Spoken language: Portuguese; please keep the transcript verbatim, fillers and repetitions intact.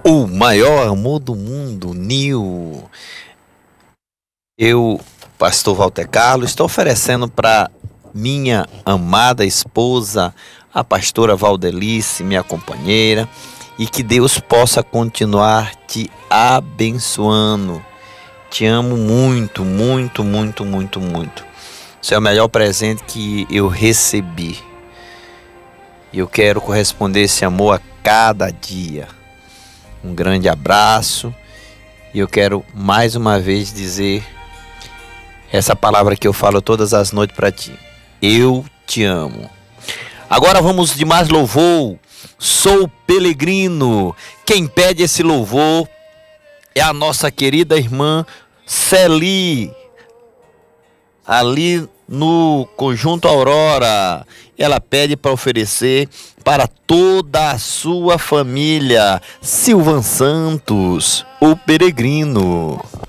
O maior amor do mundo, Nil. Eu, pastor Walter Carlos, estou oferecendo para minha amada esposa, a pastora Valdelice, minha companheira, e que Deus possa continuar te abençoando. Te amo muito, muito, muito, muito, muito. Esse é o melhor presente que eu recebi. E eu quero corresponder esse amor a cada dia. Um grande abraço. E eu quero mais uma vez dizer essa palavra que eu falo todas as noites para ti. Eu te amo. Agora vamos de mais louvor. Sou peregrino. Quem pede esse louvor é a nossa querida irmã Celi, ali no Conjunto Aurora. Ela pede para oferecer para toda a sua família. Silvan Santos, o peregrino.